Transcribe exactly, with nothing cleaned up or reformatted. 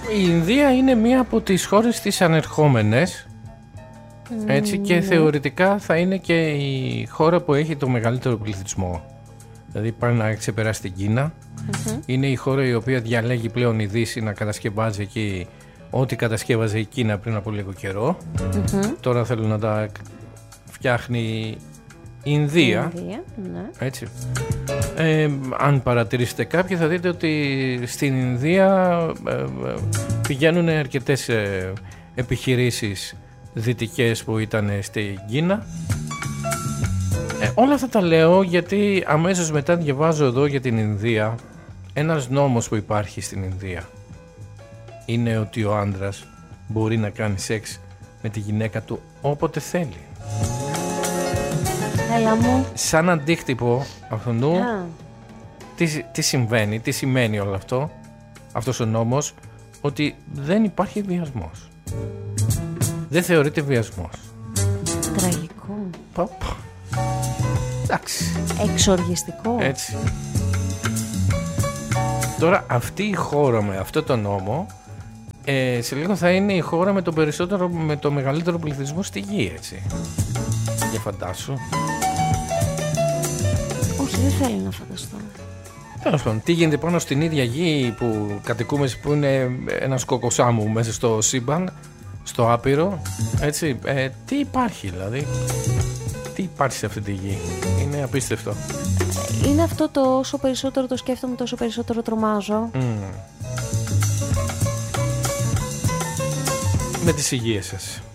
Η Ινδία είναι μία από τις χώρες τις ανερχόμενες, έτσι, και θεωρητικά θα είναι και η χώρα που έχει το μεγαλύτερο πληθυσμό. Δηλαδή πάει να ξεπεράσει την Κίνα. Mm-hmm. Είναι η χώρα η οποία διαλέγει πλέον η Δύση να κατασκευάζει εκεί ό,τι κατασκεύαζε η Κίνα πριν από λίγο καιρό. Mm-hmm. Τώρα θέλουν να τα φτιάχνει η Ινδία. Ινδία, ναι. Έτσι. Ε, αν παρατηρήσετε κάποιοι θα δείτε ότι στην Ινδία ε, ε, πηγαίνουν αρκετές ε, επιχειρήσεις δυτικές που ήταν στην Κίνα. Ε, όλα αυτά τα λέω γιατί αμέσως μετά διαβάζω εδώ για την Ινδία. Ένας νόμος που υπάρχει στην Ινδία είναι ότι ο άντρας μπορεί να κάνει σεξ με τη γυναίκα του όποτε θέλει. Έλα μου. Σαν αντίκτυπο αυτού, yeah. τι, τι συμβαίνει, τι σημαίνει όλο αυτό, αυτός ο νόμος, ότι δεν υπάρχει βιασμός. Δεν θεωρείται βιασμός. Τραγικό. Παπ. Εντάξει. Εξοργιστικό. Έτσι. Τώρα αυτή η χώρα με αυτό το νόμο ε, σε λίγο θα είναι η χώρα με το, περισσότερο, με το μεγαλύτερο πληθυσμό στη γη, έτσι. Για φαντάσου. Όχι, δεν θέλω να φανταστώ. Τέλος πάντων, τι γίνεται πάνω στην ίδια γη που κατοικούμε, που είναι ένας κοκοσάμου μέσα στο σύμπαν, στο άπειρο, έτσι, ε, τι υπάρχει δηλαδή, τι υπάρχει σε αυτή τη γη, είναι απίστευτο. Είναι αυτό το όσο περισσότερο το σκέφτομαι τόσο περισσότερο τρομάζω. Mm. Με τις υγείες σας.